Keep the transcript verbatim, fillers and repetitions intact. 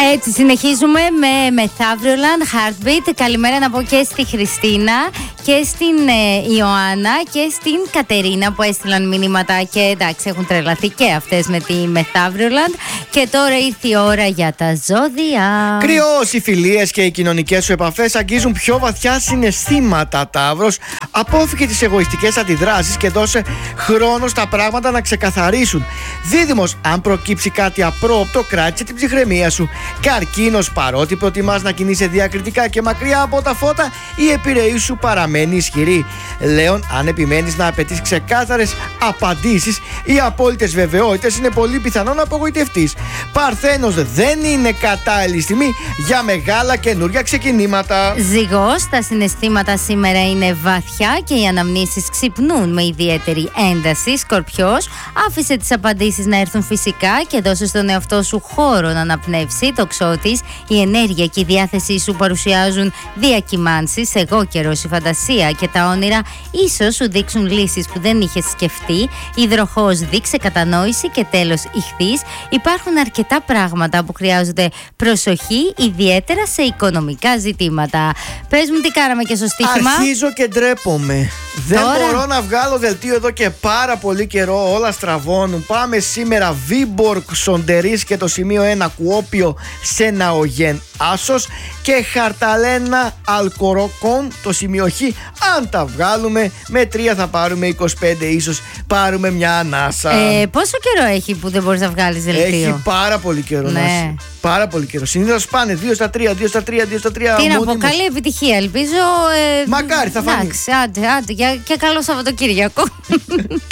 Έτσι, συνεχίζουμε με Μεθαύριολαντ, Heartbeat. Καλημέρα να πω και στη Χριστίνα και στην ε, Ιωάννα και στην Κατερίνα που έστειλαν μηνύματα και εντάξει, έχουν τρελαθεί και αυτές με τη Μεθαύριολαντ. Και τώρα ήρθε η ώρα για τα ζώδια. Κρυός, οι φιλίες και οι κοινωνικές σου επαφές αγγίζουν πιο βαθιά συναισθήματα, Ταύρος. Απόφυγε τις εγωιστικές αντιδράσεις και δώσε χρόνο στα πράγματα να ξεκαθαρίσουν. Δίδυμος, αν προκύψει κάτι απρόοπτο, κράτησε την ψυχραιμία σου. Καρκίνος, παρότι προτιμάς να κινείσαι διακριτικά και μακριά από τα φώτα, η επιρροή σου παραμένει ισχυρή. Λέων, αν επιμένεις να απαιτείς ξεκάθαρες απαντήσεις ή απόλυτες βεβαιότητες, είναι πολύ πιθανό να απογοητευτείς. Παρθένος, δεν είναι κατάλληλη στιγμή για μεγάλα καινούργια ξεκινήματα. Ζυγός, τα συναισθήματα σήμερα είναι βαθιά και οι αναμνήσεις ξυπνούν με ιδιαίτερη ένταση. Σκορπιός, άφησε τις απαντήσεις να έρθουν φυσικά και δώσε στον εαυτό σου χώρο να αναπνεύσει. Τοξότης, η ενέργεια και η διάθεσή σου παρουσιάζουν διακυμάνσεις. Εγώ καιρός, η φαντασία και τα όνειρα ίσως σου δείξουν λύσεις που δεν είχες σκεφτεί. Υδροχόος, δείξε κατανόηση. Και τέλος, Ιχθύς, υπάρχουν αρκετά πράγματα που χρειάζονται προσοχή, ιδιαίτερα σε οικονομικά ζητήματα. Πες μου τι κάναμε και στο στοίχημα. Αρχίζω και ντρέπομαι. Δεν Τώρα... μπορώ να βγάλω δελτίο εδώ και πάρα πολύ καιρό. Όλα στραβώνουν. Πάμε σήμερα Βίμπορκ Σοντερής και το σημείο ένα Κουόπιο Σεναογέν Άσος και Χαρταλένα Αλκοροκόν το σημείο Χ. Αν τα βγάλουμε με τρία θα πάρουμε είκοσι πέντε, ίσως πάρουμε μια ανάσα. Ε, πόσο καιρό έχει που δεν μπορείς να βγάλεις δελτίο? Έχει πάρα πολύ καιρό. Ναι. Να... Πάρα πολύ καιρό. Συνήθως πάνε δύο στα τρία, δύο στα τρία, δύο στα τρία. Τι να πω, καλή επιτυχία, ελπίζω. Ε, Μακάρι θα φανεί. Εντάξει, άντε, άντε, και καλό Σαββατοκύριακο.